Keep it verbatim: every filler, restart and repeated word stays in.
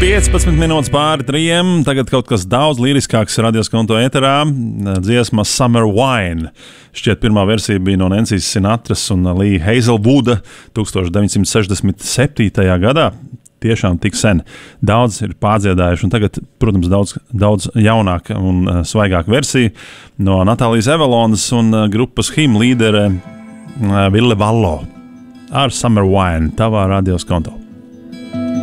piecpadsmit minūtes pāri trījiem. Tagad kaut kas daudz liriskāks radioskonto ēterā. Dziesma Summer Wine. Šķiet, pirmā versija bija no Nancijas Sinatras un Lee Hazelwooda deviņdesmit sešdesmit septītajā gadā. Tiešām tik sen. Daudz ir pārdziedājuši, un tagad, protams, daudz, daudz jaunāka un uh, svaigāka versija no Natālijas Evelonas un uh, grupas Him līdere uh, Ville Vallo ar Summer Wine tavā radioskonto.